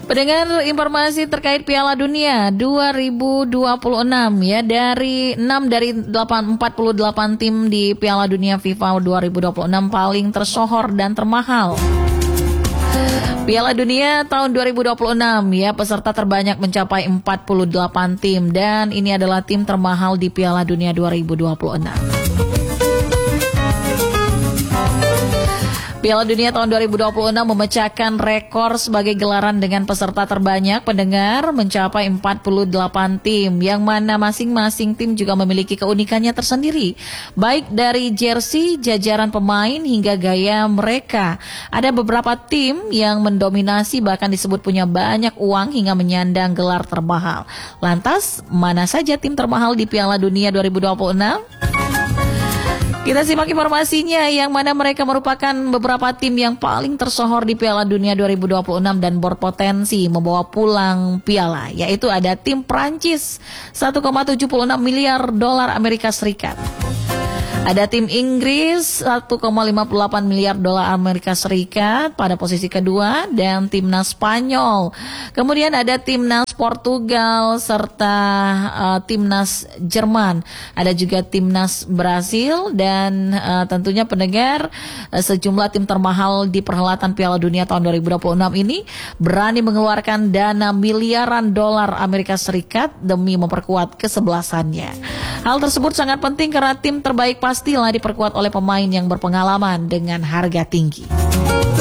Pendengar, informasi terkait Piala Dunia 2026 ya, dari 48 tim di Piala Dunia FIFA 2026 paling tersohor dan termahal. Piala Dunia tahun 2026 ya, peserta terbanyak mencapai 48 tim dan ini adalah tim termahal di Piala Dunia 2026. Piala Dunia tahun 2026 memecahkan rekor sebagai gelaran dengan peserta terbanyak, pendengar, mencapai 48 tim, yang mana masing-masing tim juga memiliki keunikannya tersendiri, baik dari jersey, jajaran pemain, hingga gaya mereka. Ada beberapa tim yang mendominasi, bahkan disebut punya banyak uang hingga menyandang gelar termahal. Lantas, mana saja tim termahal di Piala Dunia 2026? Kita simak informasinya, yang mana mereka merupakan beberapa tim yang paling tersohor di Piala Dunia 2026 dan berpotensi membawa pulang piala, yaitu ada tim Prancis 1,76 miliar dolar Amerika Serikat. Ada tim Inggris 1,58 miliar dolar Amerika Serikat pada posisi kedua, dan timnas Spanyol. Kemudian ada timnas Portugal serta timnas Jerman. Ada juga timnas Brasil dan tentunya pendengar, sejumlah tim termahal di perhelatan Piala Dunia tahun 2026 ini berani mengeluarkan dana miliaran dolar Amerika Serikat demi memperkuat kesebelasannya. Hal tersebut sangat penting karena tim terbaik pastilah diperkuat oleh pemain yang berpengalaman dengan harga tinggi.